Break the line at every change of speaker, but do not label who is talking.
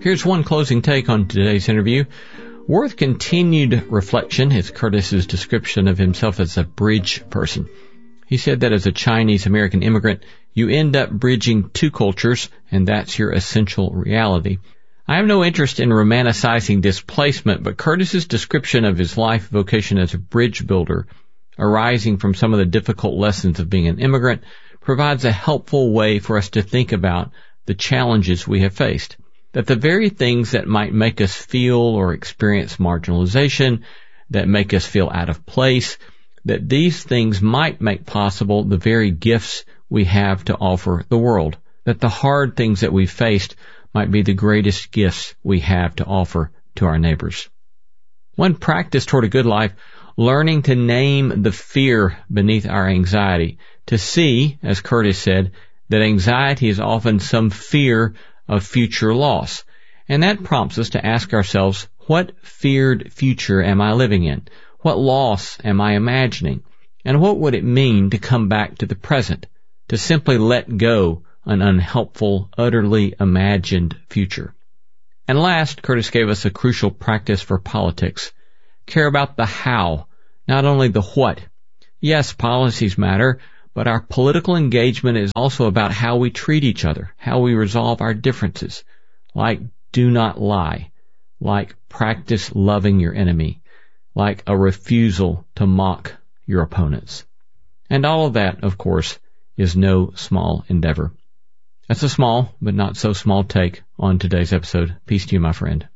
Here's one closing take on today's interview. Worth continued reflection is Curtis's description of himself as a bridge person. He said that as a Chinese-American immigrant, you end up bridging two cultures, and that's your essential reality. I have no interest in romanticizing displacement, but Curtis's description of his life vocation as a bridge builder, arising from some of the difficult lessons of being an immigrant, provides a helpful way for us to think about the challenges we have faced. That the very things that might make us feel or experience marginalization, that make us feel out of place, that these things might make possible the very gifts we have to offer the world. That the hard things that we faced might be the greatest gifts we have to offer to our neighbors. One practice toward a good life, learning to name the fear beneath our anxiety. To see, as Curtis said, that anxiety is often some fear of future loss. And that prompts us to ask ourselves, what feared future am I living in? What loss am I imagining? And what would it mean to come back to the present, to simply let go an unhelpful, utterly imagined future? And last, Curtis gave us a crucial practice for politics. Care about the how, not only the what. Yes, policies matter, but our political engagement is also about how we treat each other, how we resolve our differences, like do not lie, like practice loving your enemy, like a refusal to mock your opponents. And all of that, of course, is no small endeavor. That's a small, but not so small take on today's episode. Peace to you, my friend.